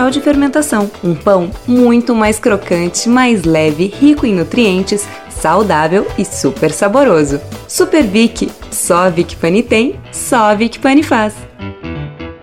natural de fermentação. Um pão muito mais crocante, mais leve, rico em nutrientes, saudável e super saboroso. Super Vic, só a Vic Pani tem, só a Vic Pani faz.